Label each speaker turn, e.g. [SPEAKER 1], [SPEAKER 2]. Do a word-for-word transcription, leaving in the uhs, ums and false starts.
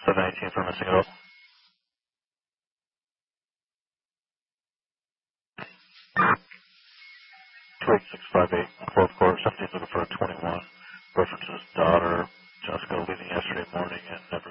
[SPEAKER 1] seven eighteen for missing it up. two eight six five eight, fourth quarter, seventeen's looking for a twenty-one. References daughter, Jessica leaving yesterday morning at